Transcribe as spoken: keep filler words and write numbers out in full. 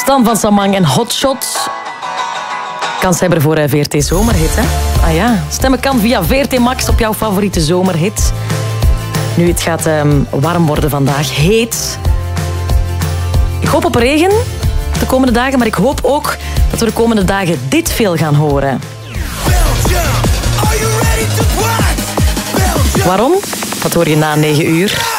Stan van Samang en Hotshot. Kanshebber voor V R T Zomerhit, hè? Ah ja, stemmen kan via V R T Max op jouw favoriete zomerhit. Nu, het gaat um, warm worden vandaag. Heet. Ik hoop op regen de komende dagen, maar ik hoop ook dat we de komende dagen dit veel gaan horen. Waarom? Dat hoor je na negen uur.